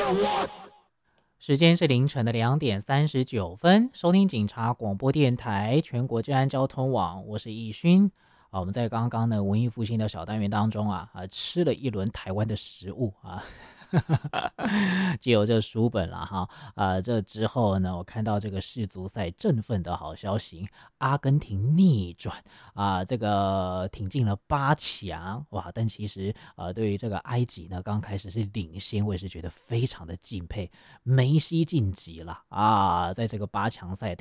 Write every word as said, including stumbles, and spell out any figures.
时间是凌晨的两点三十九分，收听警察广播电台全国治安交通网，我是易勋。啊，我们在刚刚的文艺复兴的小单元当中啊，啊吃了一轮台湾的食物啊，借由这书本了哈。啊，这之后呢，我看到这个世足赛振奋的好消息，阿根廷逆转啊，这个挺进了八强哇！但其实呃，对于这个埃及呢，刚开始是领先，我也是觉得非常的敬佩，梅西晋级了啊，在这个八强赛